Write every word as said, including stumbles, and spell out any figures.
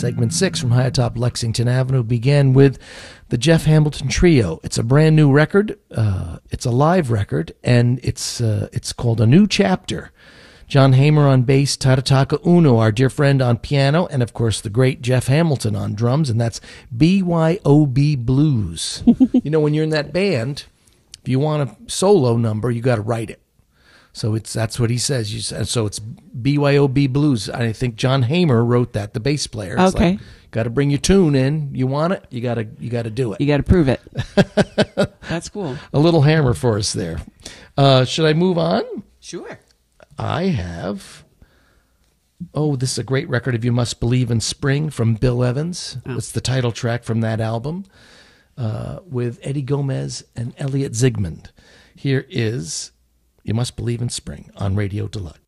Segment six from high atop Lexington Avenue began with the Jeff Hamilton Trio. It's a brand new record. Uh, it's a live record, and it's uh, it's called A New Chapter. John Hamer on bass, Tarataka Uno, our dear friend, on piano, and of course the great Jeff Hamilton on drums, and that's B Y O B Blues. You know, when you're in that band, if you want a solo number, you got to write it. So it's that's what he says. You, so it's B Y O B Blues. I think John Hamer wrote that, the bass player. It's okay. Like, got to bring your tune in. You want it? You got to you got to do it. You got to prove it. That's cool. A little Hammer for us there. Uh, should I move on? Sure. I have, oh, this is a great record of You Must Believe in Spring from Bill Evans. Oh. It's the title track from that album uh, with Eddie Gomez and Elliot Zygmunt. Here is You Must Believe in Spring on Radio Deluxe.